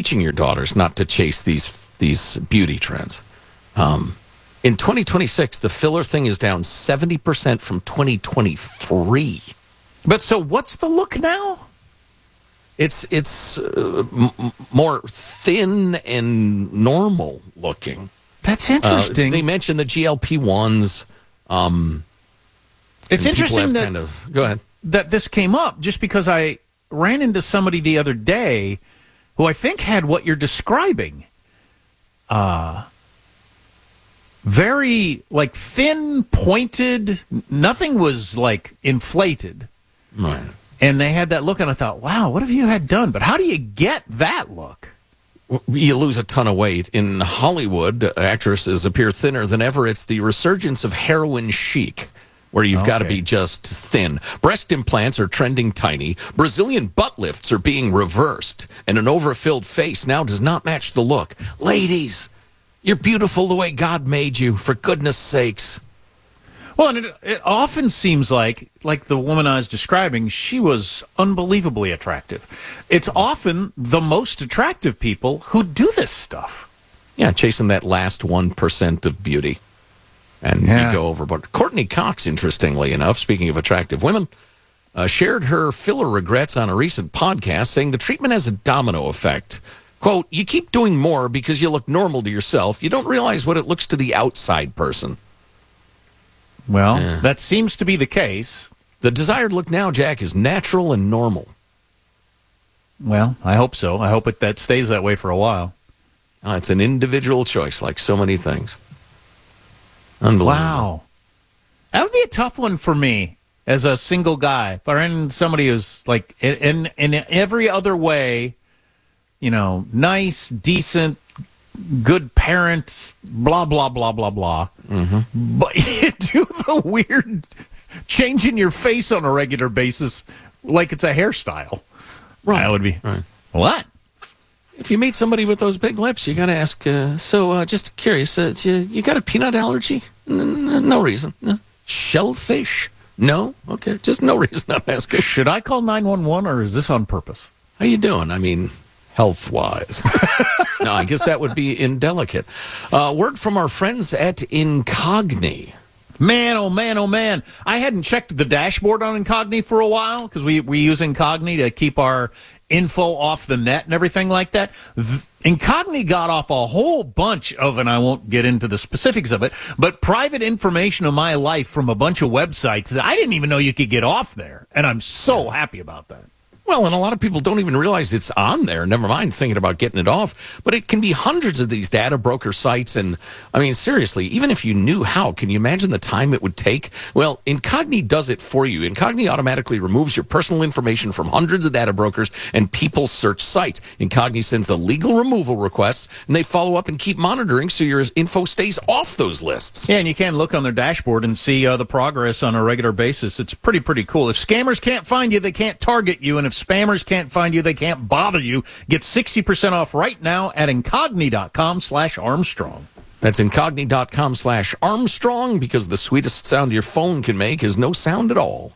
teaching your daughters not to chase these beauty trends. In 2026, the filler thing is down 70% from 2023. But so what's the look now? It's more thin and normal looking. That's interesting. They mentioned the GLP-1s. It's interesting that go ahead. That this came up just because I ran into somebody the other day who I think had what you're describing. Very like thin, pointed. Nothing was like inflated. Right. And they had that look, and I thought, wow, what have you had done? But how do you get that look? You lose a ton of weight. In Hollywood, actresses appear thinner than ever. It's the resurgence of heroin chic, where you've got to be just thin. Breast implants are trending tiny. Brazilian butt lifts are being reversed. And an overfilled face now does not match the look. Ladies, you're beautiful the way God made you, for goodness sakes. Well, and it often seems like the woman I was describing, she was unbelievably attractive. It's often the most attractive people who do this stuff. Yeah, chasing that last 1% of beauty. And you go overboard. Courtney Cox, interestingly enough, speaking of attractive women, shared her filler regrets on a recent podcast, saying the treatment has a domino effect. Quote, you keep doing more because you look normal to yourself. You don't realize what it looks to the outside person. Well, that seems to be the case. The desired look now, Jack, is natural and normal. Well, I hope so. I hope that stays that way for a while. It's an individual choice, like so many things. Unbelievable. Wow. That would be a tough one for me as a single guy. If I ran into somebody who's like in every other way, you know, nice, decent, good parents, blah, blah, blah, blah, blah. Mm-hmm. But you do the weird changing your face on a regular basis like it's a hairstyle. Right. That would be, what? If you meet somebody with those big lips, you got to ask, just curious, you got a peanut allergy? No reason. No. Shellfish? No? Okay, just no reason I'm asking. Should I call 911 or is this on purpose? How you doing? I mean, health-wise. No, I guess that would be indelicate. Word from our friends at Incogni. Man, oh man, oh man. I hadn't checked the dashboard on Incogni for a while because we use Incogni to keep our info off the net and everything like that. Incogni got off a whole bunch of, and I won't get into the specifics of it, but private information of my life from a bunch of websites that I didn't even know you could get off there. And I'm so happy about that. Well, and a lot of people don't even realize it's on there, never mind thinking about getting it off. But it can be hundreds of these data broker sites. And, I mean, seriously, even if you knew how, can you imagine the time it would take? Well, Incogni does it for you. Incogni automatically removes your personal information from hundreds of data brokers and people search sites. Incogni sends the legal removal requests, and they follow up and keep monitoring so your info stays off those lists. Yeah, and you can look on their dashboard and see the progress on a regular basis. It's pretty cool. If scammers can't find you, they can't target you. And if spammers can't find you, they can't bother you. Get 60% off right now at incogni.com/Armstrong. That's incogni.com/Armstrong, because the sweetest sound your phone can make is no sound at all.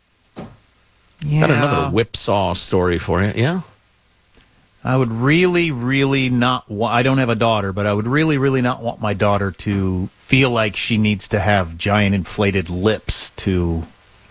Yeah. Got another whipsaw story for you, yeah? I would really, really not want, I don't have a daughter, but I would really, really not want my daughter to feel like she needs to have giant inflated lips to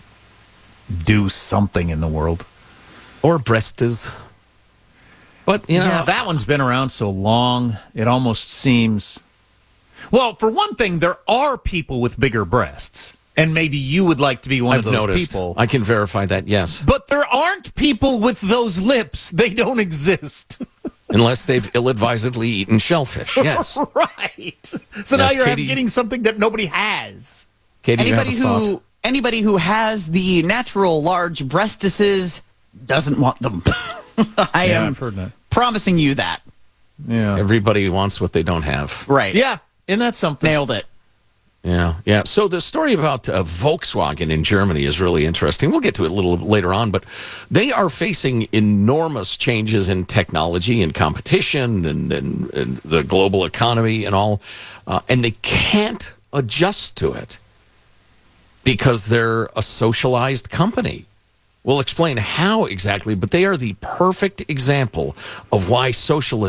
do something in the world. Or breastes. But, you know. Yeah, that one's been around so long, it almost seems. Well, for one thing, there are people with bigger breasts. And maybe you would like to be one of those people. I can verify that, yes. But there aren't people with those lips. They don't exist. Unless they've ill-advisedly eaten shellfish, yes. Right. So now you're getting something that nobody has. Katie, you have a thought? Anybody who has the natural large breastises doesn't want them. I've heard that. Promising you that. Yeah. Everybody wants what they don't have. Right. Yeah. Isn't that something? Nailed it. Yeah. So the story about Volkswagen in Germany is really interesting. We'll get to it a little later on, but they are facing enormous changes in technology and competition and the global economy and all, and they can't adjust to it because they're a socialized company. We'll explain how exactly, but they are the perfect example of why socialism